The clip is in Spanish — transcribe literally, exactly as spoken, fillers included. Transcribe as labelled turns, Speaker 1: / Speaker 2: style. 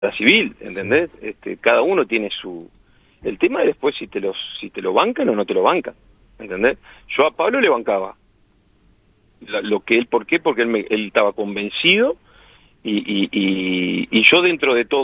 Speaker 1: la civil, ¿entendés? Sí. Este, cada uno tiene su... El tema es después si te, los, si te lo bancan o no te lo bancan, ¿entendés? Yo a Pablo le bancaba. Lo, lo que él, ¿por qué? Porque él, me, él estaba convencido y, y, y, y yo dentro de todo